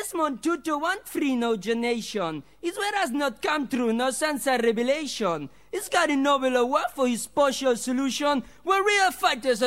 Desmond Tutu want free no generation. His word has not come true, no sense of revelation. He's got a Nobel Award for his partial solution, where real fighters